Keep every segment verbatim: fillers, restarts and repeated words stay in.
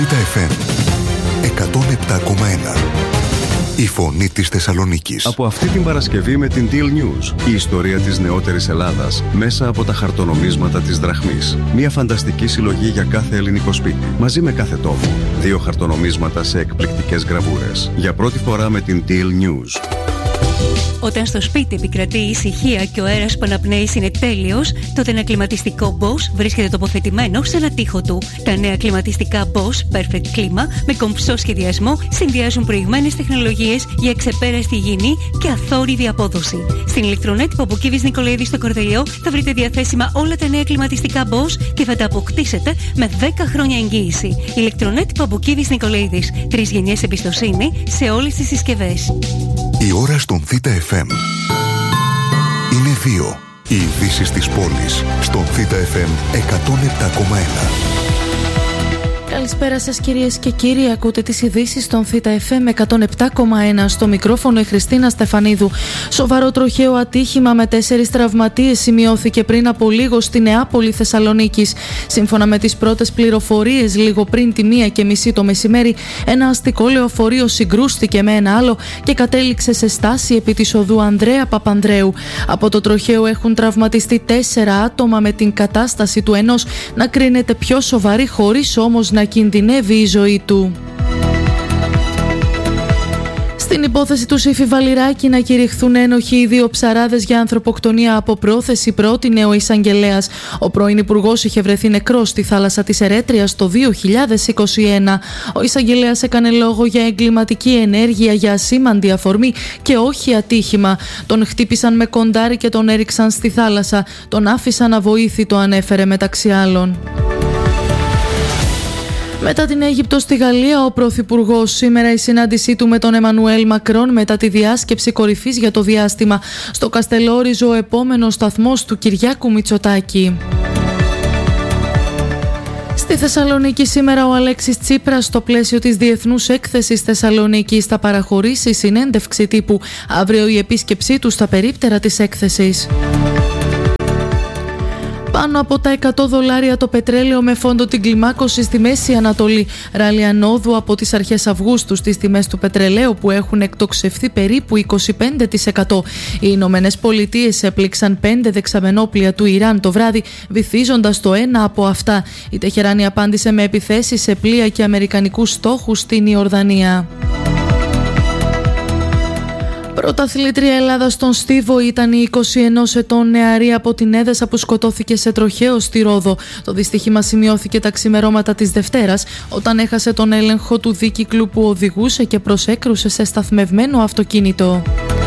Θ εφ εμ εκατόν επτά κόμμα ένα. Η φωνή της Θεσσαλονίκης. Από αυτή την Παρασκευή με την Deal News, η ιστορία της νεότερης Ελλάδας μέσα από τα χαρτονομίσματα της δραχμής. Μια φανταστική συλλογή για κάθε ελληνικό σπίτι, μαζί με κάθε τόπο. Δύο χαρτονομίσματα σε εκπληκτικές γραβούρες. Για πρώτη φορά με την Deal News. Όταν στο σπίτι επικρατεί η ησυχία και ο αέρας που αναπνέεις είναι τέλειος, τότε ένα κλιματιστικό Bosch βρίσκεται τοποθετημένο σε ένα τοίχο του. Τα νέα κλιματιστικά Bosch Perfect Κλίμα με κομψό σχεδιασμό συνδυάζουν προηγμένες τεχνολογίες για ξεπέραστη υγιεινή και αθόρυβη απόδοση. Στην ηλεκτρονέτ Παπουκίβης Νικολαίδη στο Κορδελιό θα βρείτε διαθέσιμα όλα τα νέα κλιματιστικά Bosch και θα τα αποκτήσετε με δέκα χρόνια εγγύηση. Ηλεκτρονέτ Παπουκίβης Νικολαίδης. Τρεις γενιές εμπιστοσύνη σε όλες τις συσκευές. Η ώρα στον Θ εφ εμ είναι δύο. Οι ειδήσεις της πόλης στον Θ εφ εμ εκατόν επτά κόμμα ένα. Καλησπέρα σας κυρίες και κύριοι, ακούτε τις ειδήσεις στον Θ εφ εμ εκατόν επτά κόμμα ένα. Στο μικρόφωνο η Χριστίνα Στεφανίδου. Σοβαρό τροχαίο ατύχημα με τέσσερις τραυματίες σημειώθηκε πριν από λίγο στη Νεάπολη Θεσσαλονίκης. Σύμφωνα με τις πρώτες πληροφορίες, λίγο πριν τη μία και μισή το μεσημέρι, ένα αστικό λεωφορείο συγκρούστηκε με ένα άλλο και κατέληξε σε στάση επί της οδού Ανδρέα Παπανδρέου. Από το τροχαίο έχουν τραυματιστεί τέσσερα άτομα, με την κατάσταση του ενός να κρίνεται πιο σοβαρή, χωρίς όμως να κινδυνεύει η ζωή του. Στην υπόθεση του Σύφη Βαλιράκη να κηρυχθούν ένοχοι οι δύο ψαράδες για ανθρωποκτονία από πρόθεση, πρότεινε ο εισαγγελέας. Ο πρώην υπουργός είχε βρεθεί νεκρός στη θάλασσα της Ερέτριας το δύο χιλιάδες είκοσι ένα. Ο εισαγγελέας έκανε λόγο για εγκληματική ενέργεια για ασήμαντη αφορμή και όχι ατύχημα. Τον χτύπησαν με κοντάρι και τον έριξαν στη θάλασσα. Τον άφησαν αβοήθητο, ανέφερε μεταξύ άλλων. Μετά την Αίγυπτο στη Γαλλία, ο Πρωθυπουργός. Σήμερα η συνάντησή του με τον Εμμανουέλ Μακρόν μετά τη διάσκεψη κορυφής για το διάστημα. Στο Καστελόριζο, ο επόμενος σταθμός του Κυριάκου Μητσοτάκη. Στη Θεσσαλονίκη σήμερα ο Αλέξης Τσίπρας, στο πλαίσιο της Διεθνούς Έκθεσης Θεσσαλονίκης, θα παραχωρήσει συνέντευξη τύπου. Αύριο η επίσκεψή του στα περίπτερα της έκθεσης. Πάνω από τα εκατό δολάρια το πετρέλαιο με φόντο την κλιμάκωση στη Μέση Ανατολή. Ράλι ανόδου από τις αρχές Αυγούστου στις τιμές του πετρελαίου, που έχουν εκτοξευθεί περίπου είκοσι πέντε τοις εκατό. Οι Ηνωμένες Πολιτείες έπληξαν πέντε δεξαμενόπλια του Ιράν το βράδυ, βυθίζοντας το ένα από αυτά. Η Τεχεράνη απάντησε με επιθέσεις σε πλοία και αμερικανικούς στόχους στην Ιορδανία. Πρωταθλήτρια Ελλάδα στον στίβο ήταν η είκοσι ενός ετών νεαρή από την Έδεσα που σκοτώθηκε σε τροχαίο στη Ρόδο. Το δυστύχημα σημειώθηκε τα ξημερώματα της Δευτέρας, όταν έχασε τον έλεγχο του δίκυκλου που οδηγούσε και προσέκρουσε σε σταθμευμένο αυτοκίνητο.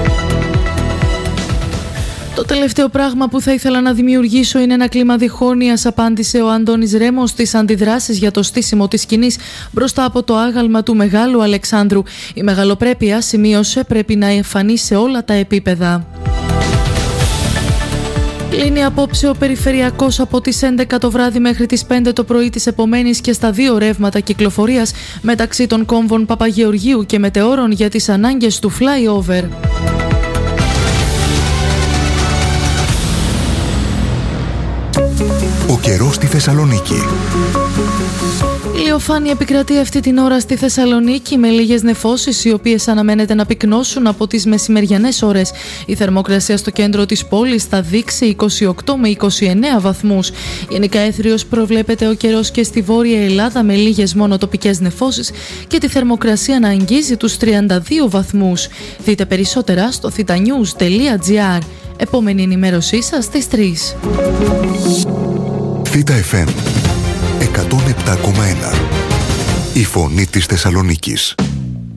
Το τελευταίο πράγμα που θα ήθελα να δημιουργήσω είναι ένα κλίμα διχόνοιας, απάντησε ο Αντώνης Ρέμος στις αντιδράσεις για το στήσιμο της σκηνής μπροστά από το άγαλμα του Μεγάλου Αλεξάνδρου. Η μεγαλοπρέπεια, σημείωσε, πρέπει να εμφανεί σε όλα τα επίπεδα. Κλείνει απόψε ο περιφερειακός από τις έντεκα το βράδυ μέχρι τις πέντε το πρωί της επομένης και στα δύο ρεύματα κυκλοφορίας μεταξύ των κόμβων Παπαγεωργίου και Μετεώρων για τις ανάγκες του flyover. Ο καιρός στη Θεσσαλονίκη. Ηλιοφάνεια επικρατεί αυτή την ώρα στη Θεσσαλονίκη, με λίγες νεφώσεις οι οποίες αναμένεται να πυκνώσουν από τις μεσημεριανές ώρες. Η θερμοκρασία στο κέντρο της πόλης θα δείξει είκοσι οκτώ με είκοσι εννέα βαθμούς. Γενικά έθριος προβλέπεται ο καιρός και στη Βόρεια Ελλάδα, με λίγες μόνο τοπικές νεφώσεις και τη θερμοκρασία να αγγίζει τους τριάντα δύο βαθμούς. Δείτε περισσότερα στο θητανιούς τελεία τζι άρ. Επόμενη ενημέρωσή σας στις τρεις. Θ εφ εμ εκατόν επτά κόμμα ένα. Η φωνή της Θεσσαλονίκης.